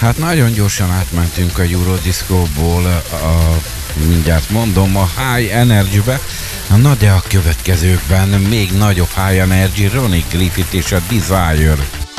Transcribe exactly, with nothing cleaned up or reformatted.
Hát nagyon gyorsan átmentünk a Eurodisco-ból a, mindjárt mondom, a High Energy-be. Na de a következőkben még nagyobb High Energy, Ronnie Griffith és a Desire.